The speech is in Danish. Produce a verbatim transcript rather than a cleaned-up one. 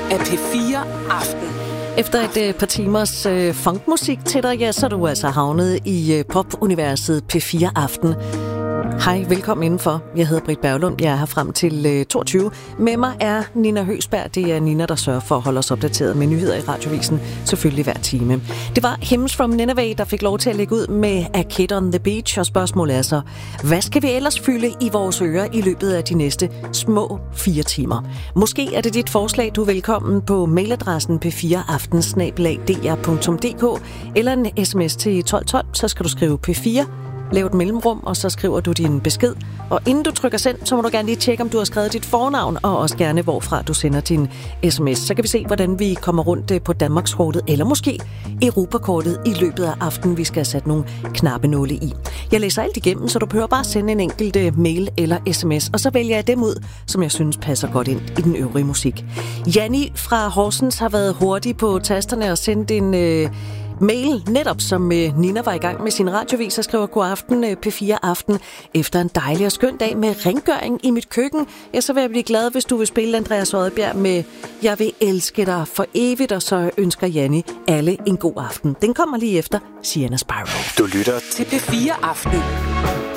af P fire Aften. Efter et øh, par timers øh, funkmusik til dig, ja, så er du altså havnet i øh, popuniverset P fire Aften. Hej, velkommen indenfor. Jeg hedder Britt Berglund. Jeg er her frem til øh, toogtyve. Med mig er Nina Høgsberg. Det er Nina, der sørger for at holde os opdateret med nyheder i Radiovisen, selvfølgelig hver time. Det var Hymns from Nineveh, der fik lov til at lægge ud med A Kid on the Beach, og spørgsmålet er så, hvad skal vi ellers fylde i vores ører i løbet af de næste små fire timer? Måske er det dit forslag, du er velkommen på mailadressen p fire aften snabel-a d r punktum d k eller en sms til tolv tolv, så skal du skrive P fire. Lav et mellemrum, og så skriver du din besked. Og inden du trykker send, så må du gerne lige tjekke, om du har skrevet dit fornavn, og også gerne, hvorfra du sender din sms. Så kan vi se, hvordan vi kommer rundt på Danmarkskortet, eller måske Europakortet i løbet af aftenen. Vi skal have sat nogle knappenåle i. Jeg læser alt igennem, så du behøver bare sende en enkelt mail eller sms, og så vælger jeg dem ud, som jeg synes passer godt ind i den øvrige musik. Janni fra Horsens har været hurtig på tasterne og sendt en øh, mail, netop som øh, Nina var i gang med sin radiovis og skriver god aften øh, P fire Aften. Efter en dejlig og skøn dag med rengøring i mit køkken, ja, så vil jeg blive glad, hvis du vil spille Andreas Odbjerg med Jeg vil elske dig for evigt, og så ønsker Janni alle en god aften. Den kommer lige efter Sienna Spyro. Du lytter til P fire Aften.